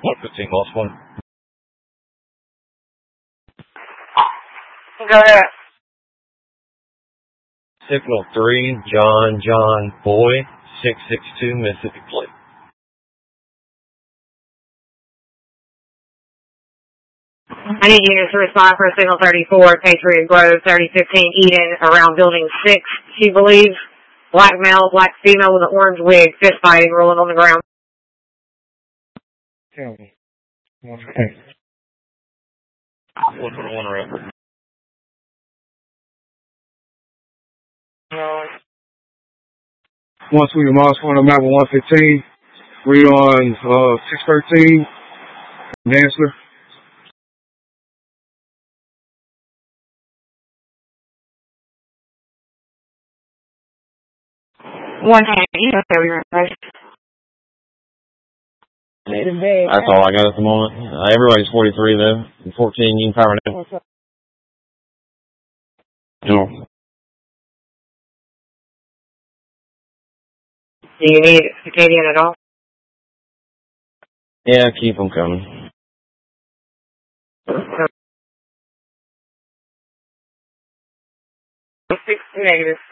115 lost one. Go ahead. Signal 3, John Boy, 662 Mississippi Plate. I need units to respond for signal 34, Patriot Grove, 3015 Eden, around building 6, she believes. Black male, black female with an orange wig, fist fighting, rolling on the ground. Tell me. What's on the record? No. Once we were Moscow on the map of 115, we on 613, Dancer. That's all I got at the moment. Everybody's 43 though. And 14, you can power now. No. Do you need Acadian at all? Yeah, keep them coming. Negative.